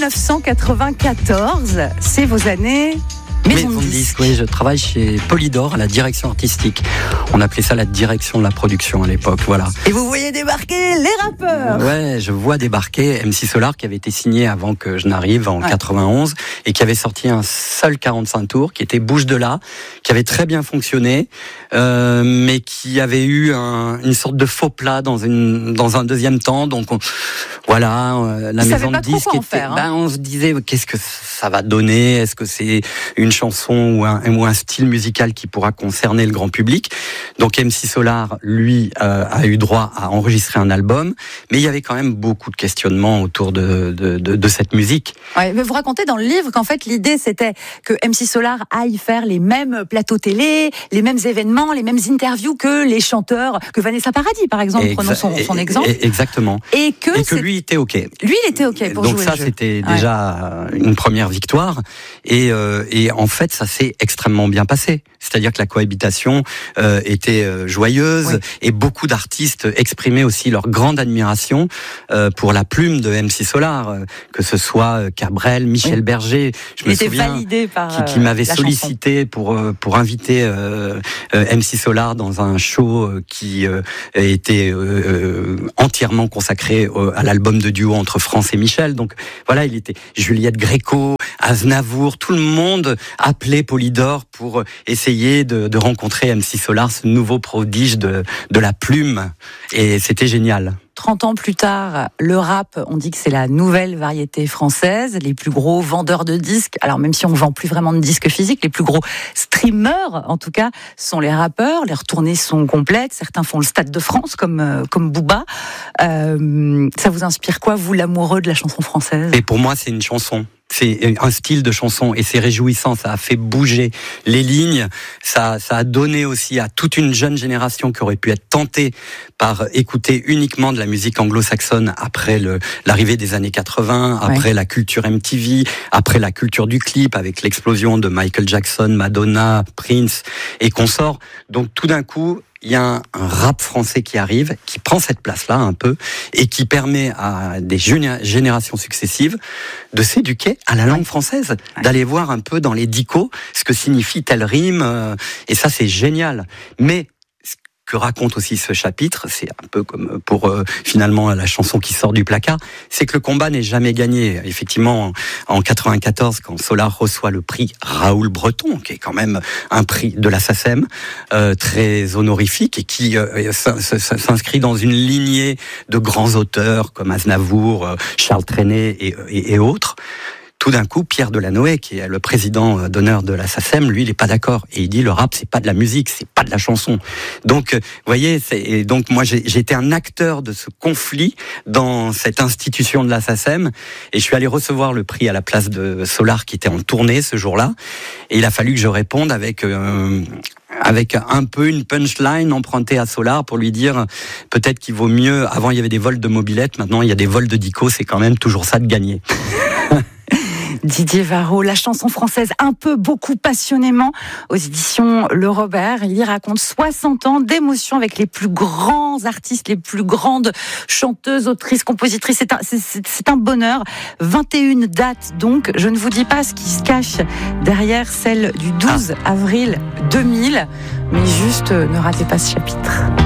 1994, c'est vos années Maison de disques. Oui, je travaille chez Polydor à la direction artistique. On appelait ça la direction de la production à l'époque, voilà. Et vous voyez débarquer les rappeurs. Ouais, je vois débarquer MC Solar qui avait été signé avant que je n'arrive en 91 et qui avait sorti un seul 45 tours qui était Bouge de là, qui avait très bien fonctionné, mais qui avait eu une sorte de faux plat dans un deuxième temps. Donc la maison de disques on se disait qu'est-ce que ça va donner, est-ce que c'est une chanson ou un style musical qui pourra concerner le grand public. Donc MC Solar, lui, a eu droit à enregistrer un album, mais il y avait quand même beaucoup de questionnements autour de cette musique. Ouais, mais vous racontez dans le livre qu'en fait l'idée c'était que MC Solar aille faire les mêmes plateaux télé, les mêmes événements, les mêmes interviews que les chanteurs, que Vanessa Paradis par exemple, prenons son exemple. Exactement. Et que lui était OK. Lui il était OK pour donc jouer ça, le jeu. C'était déjà une première victoire. Et en fait, ça s'est extrêmement bien passé. C'est-à-dire que la cohabitation était joyeuse et beaucoup d'artistes exprimaient aussi leur grande admiration pour la plume de MC Solar, que ce soit Cabrel, Michel Berger. Je me souviens validé par qui m'avait sollicité pour inviter MC Solar dans un show qui était entièrement consacré à l'album de duo entre France et Michel. Donc voilà, il était Juliette Gréco, Aznavour, tout le monde appelait Polydor pour essayer de rencontrer MC Solar, ce nouveau prodige de la plume. Et c'était génial. 30 ans plus tard, le rap, on dit que c'est la nouvelle variété française. Les plus gros vendeurs de disques, alors même si on ne vend plus vraiment de disques physiques, les plus gros streamers, en tout cas, sont les rappeurs. Les retournées sont complètes. Certains font le Stade de France, comme Booba. Ça vous inspire quoi, vous, l'amoureux de la chanson française ? Et pour moi, c'est une chanson. C'est un style de chanson et c'est réjouissant, ça a fait bouger les lignes, ça a donné aussi à toute une jeune génération qui aurait pu être tentée par écouter uniquement de la musique anglo-saxonne après l'arrivée des années 80, après la culture MTV, après la culture du clip avec l'explosion de Michael Jackson, Madonna, Prince et consorts. Donc tout d'un coup, il y a un rap français qui arrive, qui prend cette place-là un peu, et qui permet à des générations successives de s'éduquer à la langue française, d'aller voir un peu dans les dicos ce que signifie telle rime, et ça c'est génial. Mais ce que raconte aussi ce chapitre, c'est un peu comme pour finalement la chanson qui sort du placard, c'est que le combat n'est jamais gagné. Effectivement, en 94, quand Solar reçoit le prix Raoul Breton, qui est quand même un prix de la SACEM, très honorifique et qui s'inscrit dans une lignée de grands auteurs comme Aznavour, Charles Trenet et autres. Tout d'un coup, Pierre Delanoë, qui est le président d'honneur de la SACEM, lui, il est pas d'accord. Et il dit, le rap, c'est pas de la musique, c'est pas de la chanson. Donc, vous voyez, donc moi, j'ai été un acteur de ce conflit dans cette institution de la SACEM. Et je suis allé recevoir le prix à la place de Solar, qui était en tournée ce jour-là. Et il a fallu que je réponde avec un peu une punchline empruntée à Solar pour lui dire peut-être qu'il vaut mieux, avant il y avait des vols de mobylettes, maintenant il y a des vols de dico, c'est quand même toujours ça de gagner. Didier Varro, la chanson française un peu, beaucoup, passionnément, aux éditions Le Robert. Il y raconte 60 ans d'émotion avec les plus grands artistes, les plus grandes chanteuses, autrices, compositrices. C'est un bonheur. 21 dates donc. Je ne vous dis pas ce qui se cache derrière celle du 12 avril 2000, mais juste ne ratez pas ce chapitre.